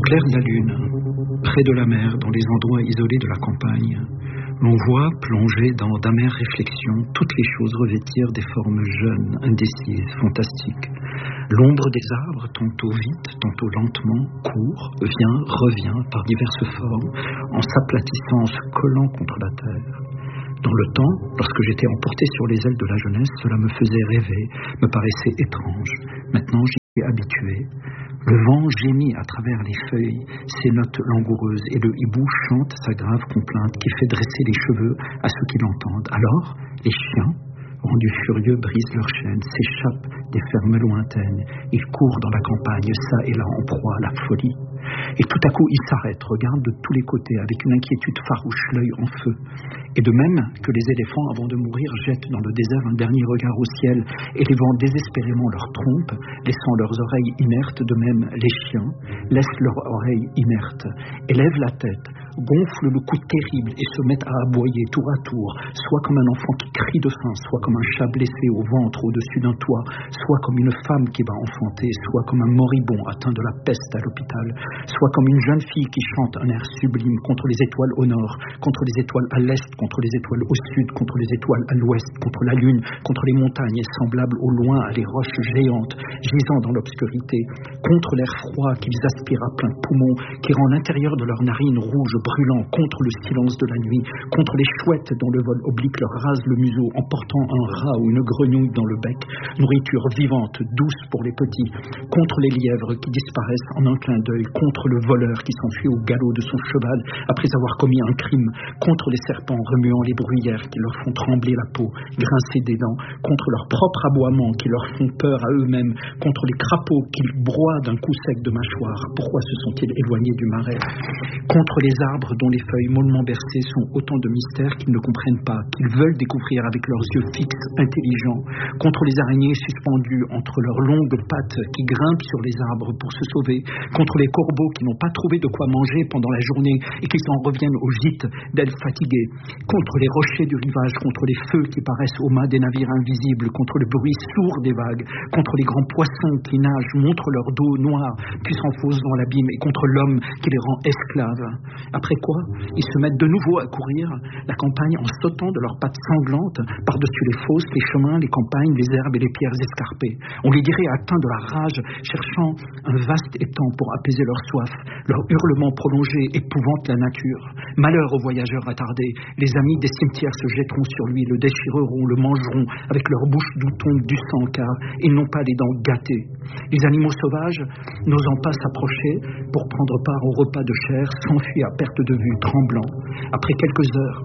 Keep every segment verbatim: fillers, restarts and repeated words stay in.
clair de la lune, près de la mer, dans les endroits isolés de la campagne, l'on voit, plongé dans d'amères réflexions, toutes les choses revêtir des formes jeunes, indécises, fantastiques. L'ombre des arbres, tantôt vite, tantôt lentement, court, vient, revient par diverses formes, en s'aplatissant, en se collant contre la terre. Dans le temps, lorsque j'étais emporté sur les ailes de la jeunesse, cela me faisait rêver, me paraissait étrange. Maintenant, j'y suis habitué. Le vent gémit à travers les feuilles ses notes langoureuses et le hibou chante sa grave complainte qui fait dresser les cheveux à ceux qui l'entendent. Alors, les chiens, rendus furieux, brisent leurs chaînes, s'échappent des fermes lointaines. Ils courent dans la campagne, ça et là, en proie à la folie. Et tout à coup, ils s'arrêtent, regardent de tous les côtés avec une inquiétude farouche, l'œil en feu. Et de même que les éléphants, avant de mourir, jettent dans le désert un dernier regard au ciel, élevant désespérément leurs trompes, laissant leurs oreilles inertes, de même les chiens laissent leurs oreilles inertes, élèvent la tête, gonflent le cou terrible et se mettent à aboyer tour à tour, soit comme un enfant qui crie de faim, soit comme un chat blessé au ventre au-dessus d'un toit, soit comme une femme qui va enfanter, soit comme un moribond atteint de la peste à l'hôpital, soit comme une jeune fille qui chante un air sublime contre les étoiles au nord, contre les étoiles à l'est, contre les étoiles au sud, contre les étoiles à l'ouest, contre la lune, contre les montagnes semblables au loin à les roches géantes, gisant dans l'obscurité, contre l'air froid qu'ils aspirent à plein poumon, qui rend l'intérieur de leurs narines rouges brûlant, contre le silence de la nuit, contre les chouettes dont le vol oblique leur rase le museau en portant un rat ou une grenouille dans le bec, nourriture vivante, douce pour les petits, contre les lièvres qui disparaissent en un clin d'œil, contre le voleur qui s'enfuit au galop de son cheval après avoir commis un crime, contre les serpents remuant les bruyères qui leur font trembler la peau, grincer des dents, contre leur propre aboiement qui leur font peur à eux-mêmes, contre les crapauds qu'ils broient d'un coup sec de mâchoire, pourquoi se sont-ils éloignés du marais, contre les arbres dont les feuilles mollement bercées sont autant de mystères qu'ils ne comprennent pas, qu'ils veulent découvrir avec leurs yeux fixes, intelligents, contre les araignées suspendues entre leurs longues pattes qui grimpent sur les arbres pour se sauver, contre les corbeaux qui n'ont pas trouvé de quoi manger pendant la journée et qui s'en reviennent au gîte d'elles fatiguées, contre les rochers du rivage, contre les feux qui paraissent au mât des navires invisibles, contre le bruit sourd des vagues, contre les grands poissons qui nagent, montrent leur dos noir, puis s'enfoncent dans l'abîme, et contre l'homme qui les rend esclaves. Après quoi, ils se mettent de nouveau à courir la campagne en sautant de leurs pattes sanglantes par-dessus les fosses, les chemins, les campagnes, les herbes et les pierres escarpées. On les dirait atteints de la rage, cherchant un vaste étang pour apaiser leur soif. Leur hurlement prolongé épouvante la nature. Malheur aux voyageurs attardés. Les amis des cimetières se jetteront sur lui, le déchireront, le mangeront avec leur bouche d'où tombe du sang, car ils n'ont pas les dents gâtées. Les animaux sauvages, n'osant pas s'approcher pour prendre part au repas de chair, s'enfuient à perte de vue, tremblants. Après quelques heures,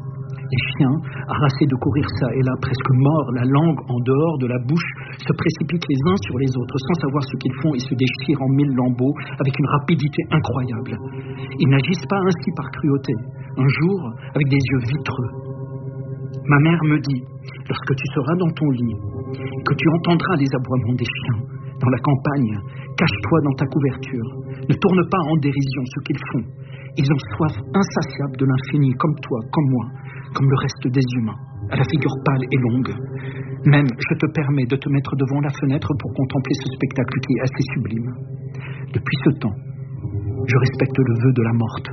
les chiens, harassés de courir ça et là, presque morts, la langue en dehors de la bouche, se précipitent les uns sur les autres, sans savoir ce qu'ils font, et se déchirent en mille lambeaux avec une rapidité incroyable. Ils n'agissent pas ainsi par cruauté. Un jour, avec des yeux vitreux, ma mère me dit, lorsque tu seras dans ton lit, que tu entendras les aboiements des chiens dans la campagne, cache-toi dans ta couverture. Ne tourne pas en dérision ce qu'ils font. Ils ont soif insatiable de l'infini, comme toi, comme moi, comme le reste des humains, à la figure pâle et longue. Même, je te permets de te mettre devant la fenêtre pour contempler ce spectacle qui est assez sublime. Depuis ce temps, je respecte le vœu de la morte.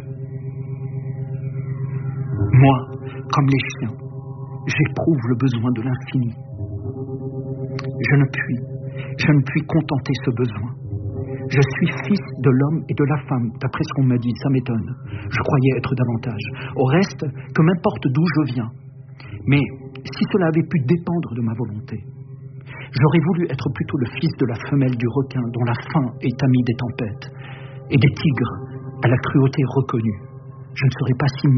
Moi, comme les chiens, j'éprouve le besoin de l'infini. Je ne puis, je ne puis contenter ce besoin. Je suis fils de l'homme et de la femme, d'après ce qu'on m'a dit, ça m'étonne. Je croyais être davantage. Au reste, que m'importe d'où je viens. Mais si cela avait pu dépendre de ma volonté, j'aurais voulu être plutôt le fils de la femelle du requin, dont la faim est amie des tempêtes, et des tigres, à la cruauté reconnue. Je ne serais pas si